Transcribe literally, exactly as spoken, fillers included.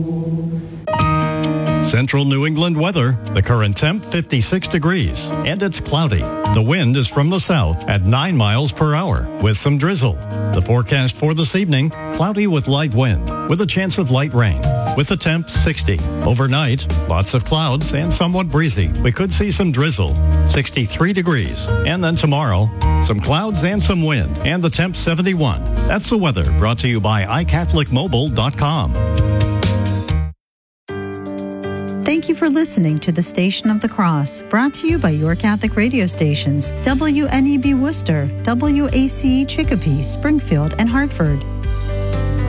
Central New England weather. The current temp fifty-six degrees and it's cloudy. The wind is from the south at nine miles per hour with some drizzle. The forecast for this evening, cloudy with light wind with a chance of light rain with the temp sixty. Overnight, lots of clouds and somewhat breezy. We could see some drizzle, sixty-three degrees. And then tomorrow, some clouds and some wind and the temp seventy-one. That's the weather brought to you by i catholic mobile dot com. Thank you for listening to the Station of the Cross, brought to you by your Catholic radio stations, W N E B Worcester, W A C E Chicopee, Springfield, and Hartford.